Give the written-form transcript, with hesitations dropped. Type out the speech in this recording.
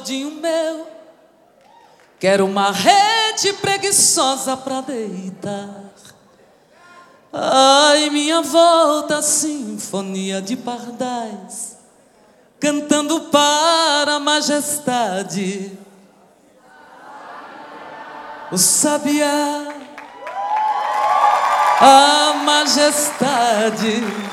meu, quero uma rede preguiçosa pra deitar. Ai, minha volta, sinfonia de pardais, cantando para a majestade. O sabiá, a majestade.